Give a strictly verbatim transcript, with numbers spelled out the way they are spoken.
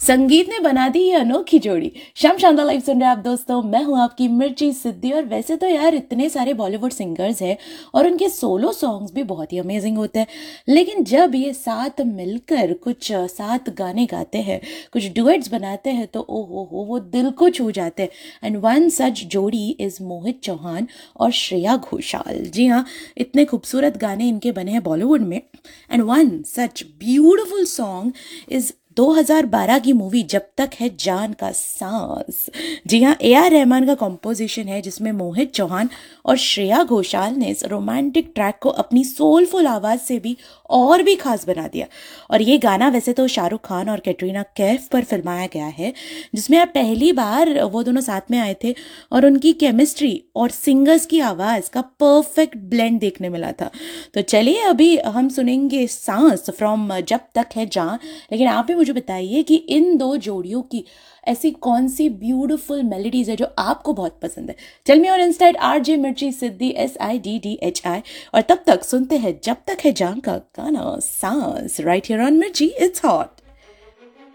संगीत ने बना दी ये अनोखी जोड़ी। शाम शानदार लाइव सुन रहे हैं आप दोस्तों, मैं हूं आपकी मिर्ची सिद्धि। और वैसे तो यार इतने सारे बॉलीवुड सिंगर्स हैं और उनके सोलो सॉन्ग्स भी बहुत ही अमेजिंग होते हैं, लेकिन जब ये साथ मिलकर कुछ साथ गाने गाते हैं, कुछ डुएट्स बनाते हैं तो ओ हो हो वो दिल को छू जाते हैं। एंड वन सच जोड़ी इज मोहित चौहान और श्रेया घोषाल। जी हाँ, इतने खूबसूरत गाने इनके बने हैं बॉलीवुड में। And one such beautiful song is दो हज़ार बारह की मूवी जब तक है जान का सांस। जी हाँ, ए आर रहमान का कॉम्पोजिशन है जिसमें मोहित चौहान और श्रेया घोषाल ने इस रोमांटिक ट्रैक को अपनी सोलफुल आवाज़ से भी और भी खास बना दिया। और ये गाना वैसे तो शाहरुख खान और कैटरीना कैफ पर फिल्माया गया है, जिसमें अब पहली बार वो दोनों साथ में आए थे और उनकी केमिस्ट्री और सिंगर्स की आवाज़ का परफेक्ट ब्लेंड देखने मिला था। तो चलिए अभी हम सुनेंगे सांस फ्रॉम जब तक है जान। लेकिन आप ही मुझे बताइए कि इन दो जोड़ियों की ऐसी कौन सी ब्यूटीफुल मेलोडीज है जो आपको बहुत पसंद है। Tell me on Instagram RJ मिर्ची सिद्धि S I D D H I. और तब तक सुनते हैं जब तक है जान का गाना सांस राइट हियर ऑन मिर्ची इट्स हॉट।